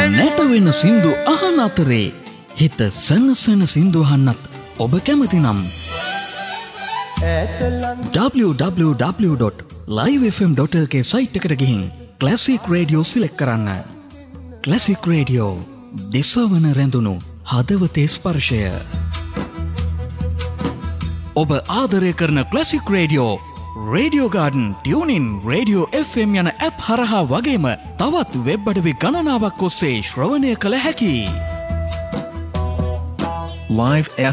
නැටවෙන සින්දු අහන අතරේ හිත සනසන සින්දු අහන්නත් ඔබ කැමති නම් www.livefm.lk සයිට් එකට ගිහින් ක්ලාසික් රේඩියෝ සිලෙක්ට් කරන්න. ක්ලාසික් රේඩියෝ දිසවන රැඳුණු හදවතේ ස්පර්ශය. ඔබ ආදරය කරන classic radio radio garden tuning radio FM යන ඇප් හරහා වගේම තවත් වෙබ් අඩවි ගණනාවක් ඔස්සේ ශ්‍රවණය කළ හැකි. Live